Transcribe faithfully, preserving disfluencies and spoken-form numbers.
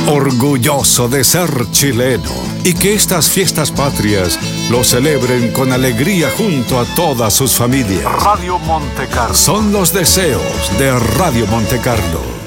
orgulloso de ser chileno, y que estas fiestas patrias lo celebren con alegría junto a todas sus familias. Radio Monte Carlo. Son los deseos de Radio Monte Carlo.